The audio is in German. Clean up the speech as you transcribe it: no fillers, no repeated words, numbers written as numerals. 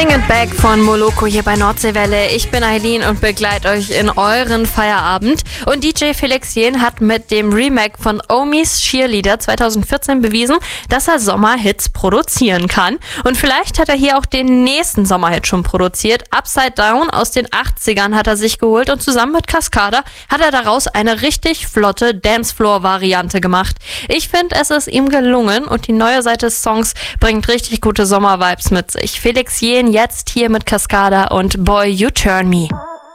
Sing It Back von Moloko hier bei Nordseewelle. Ich bin Eileen und begleite euch in euren Feierabend. Und DJ Felix Jähn hat mit dem Remake von Omis Cheerleader 2014 bewiesen, dass er Sommerhits produzieren kann. Und vielleicht hat er hier auch den nächsten Sommerhit schon produziert. Upside Down aus den 80ern hat er sich geholt und zusammen mit Cascada hat er daraus eine richtig flotte Dancefloor-Variante gemacht. Ich finde, es ist ihm gelungen und die neue Seite des Songs bringt richtig gute Sommervibes mit sich. Felix Jähn jetzt hier mit Cascada und Boy You Turn Me.